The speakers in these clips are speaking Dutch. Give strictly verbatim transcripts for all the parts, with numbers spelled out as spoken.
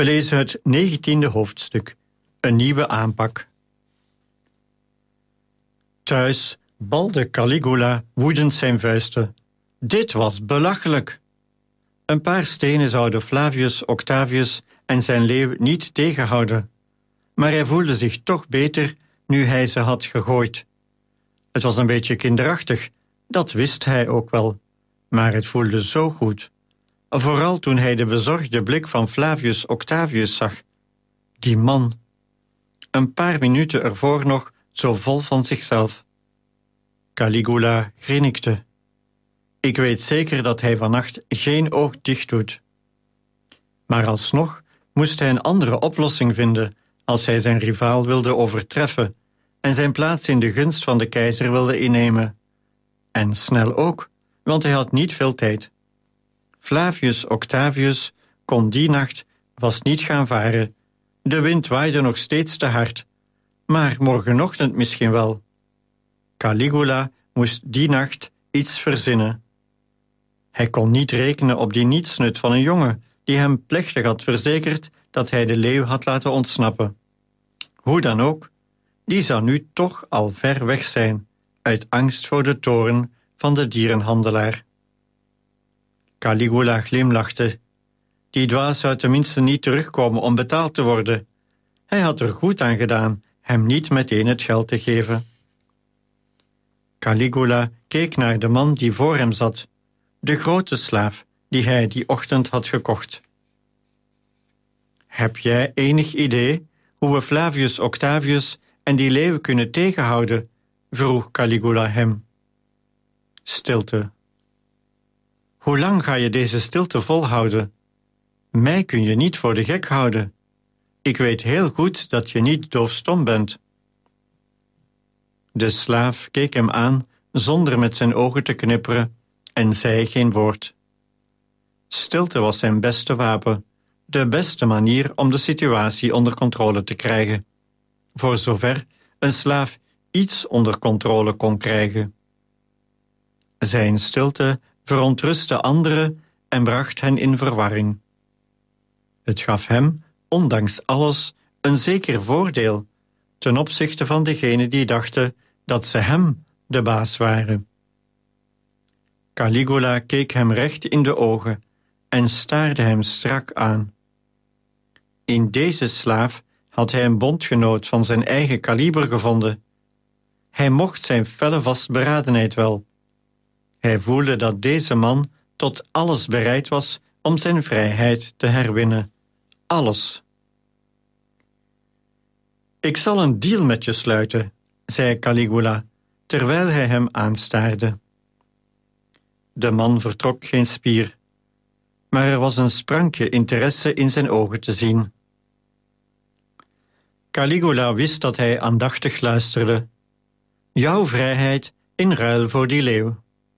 We lezen het negentiende hoofdstuk, een nieuwe aanpak. Thuis balde Caligula woedend zijn vuisten. Dit was belachelijk. Een paar stenen zouden Flavius Octavius en zijn leeuw niet tegenhouden. Maar hij voelde zich toch beter nu hij ze had gegooid. Het was een beetje kinderachtig, dat wist hij ook wel. Maar het voelde zo goed. Vooral toen hij de bezorgde blik van Flavius Octavius zag. Die man. Een paar minuten ervoor nog zo vol van zichzelf. Caligula grinnikte. Ik weet zeker dat hij vannacht geen oog dicht doet. Maar alsnog moest hij een andere oplossing vinden als hij zijn rivaal wilde overtreffen en zijn plaats in de gunst van de keizer wilde innemen. En snel ook, want hij had niet veel tijd. Flavius Octavius kon die nacht was niet gaan varen. De wind waaide nog steeds te hard, maar morgenochtend misschien wel. Caligula moest die nacht iets verzinnen. Hij kon niet rekenen op die nietsnut van een jongen die hem plechtig had verzekerd dat hij de leeuw had laten ontsnappen. Hoe dan ook, die zou nu toch al ver weg zijn, uit angst voor de toorn van de dierenhandelaar. Caligula glimlachte. Die dwaas zou tenminste niet terugkomen om betaald te worden. Hij had er goed aan gedaan hem niet meteen het geld te geven. Caligula keek naar de man die voor hem zat, de grote slaaf die hij die ochtend had gekocht. Heb jij enig idee hoe we Flavius Octavius en die leeuw kunnen tegenhouden? Vroeg Caligula hem. Stilte. Hoe lang ga je deze stilte volhouden? Mij kun je niet voor de gek houden. Ik weet heel goed dat je niet doofstom bent. De slaaf keek hem aan zonder met zijn ogen te knipperen en zei geen woord. Stilte was zijn beste wapen, de beste manier om de situatie onder controle te krijgen, voor zover een slaaf iets onder controle kon krijgen. Zijn stilte verontrustte anderen en bracht hen in verwarring. Het gaf hem, ondanks alles, een zeker voordeel ten opzichte van degenen die dachten dat ze hem de baas waren. Caligula keek hem recht in de ogen en staarde hem strak aan. In deze slaaf had hij een bondgenoot van zijn eigen kaliber gevonden. Hij mocht zijn felle vastberadenheid wel. Hij voelde dat deze man tot alles bereid was om zijn vrijheid te herwinnen. Alles. Ik zal een deal met je sluiten, zei Caligula, terwijl hij hem aanstaarde. De man vertrok geen spier, maar er was een sprankje interesse in zijn ogen te zien. Caligula wist dat hij aandachtig luisterde. Jouw vrijheid in ruil voor die leeuw.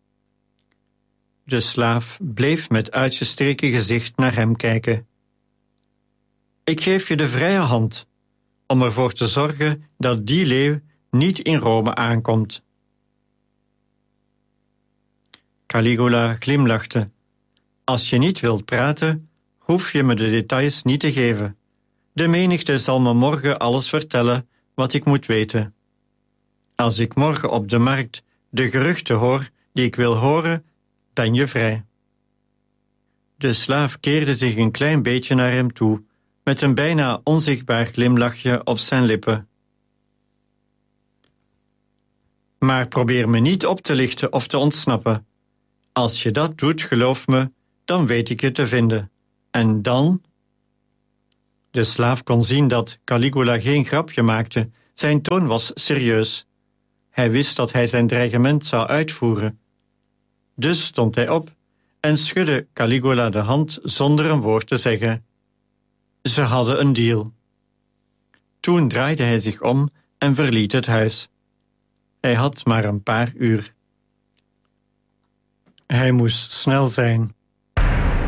De slaaf bleef met uitgestreken gezicht naar hem kijken. Ik geef je de vrije hand om ervoor te zorgen dat die leeuw niet in Rome aankomt. Caligula glimlachte. Als je niet wilt praten, hoef je me de details niet te geven. De menigte zal me morgen alles vertellen wat ik moet weten. Als ik morgen op de markt de geruchten hoor die ik wil horen, ben je vrij. De slaaf keerde zich een klein beetje naar hem toe, met een bijna onzichtbaar glimlachje op zijn lippen. Maar probeer me niet op te lichten of te ontsnappen. Als je dat doet, geloof me, dan weet ik je te vinden. En dan? De slaaf kon zien dat Caligula geen grapje maakte. Zijn toon was serieus. Hij wist dat hij zijn dreigement zou uitvoeren. Dus stond hij op en schudde Caligula de hand zonder een woord te zeggen. Ze hadden een deal. Toen draaide hij zich om en verliet het huis. Hij had maar een paar uur. Hij moest snel zijn.